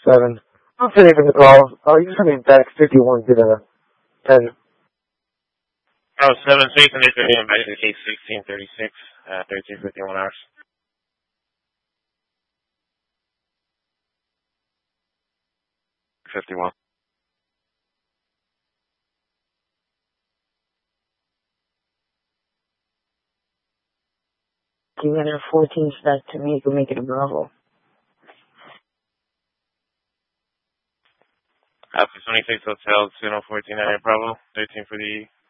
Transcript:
7. I'm sitting for the call. You sent me back 51 to the 10. Oh, 7 space and it's been back to case 1636, 1351 hours. $51. You got a 14 stack to me, you can make it a Bravo. Alpha 26 Hotel, 14 Bravo, 13 for the